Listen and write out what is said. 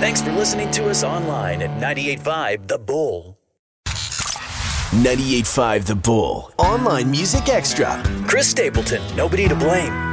Thanks for listening to us online at 98.5 The Bull. 98.5 The Bull. Online Music Extra. Chris Stapleton, Nobody to Blame.